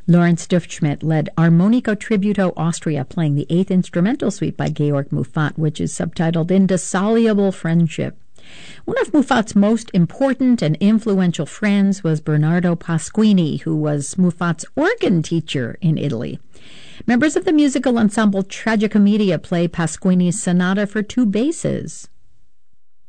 Lawrence Duftschmidt led Armonico Tributo Austria, playing the 8th Instrumental Suite by Georg Muffat, which is subtitled Indissoluble Friendship. One of Muffat's most important and influential friends was Bernardo Pasquini, who was Muffat's organ teacher in Italy. Members of the musical ensemble Tragicommedia play Pasquini's Sonata for 2 basses.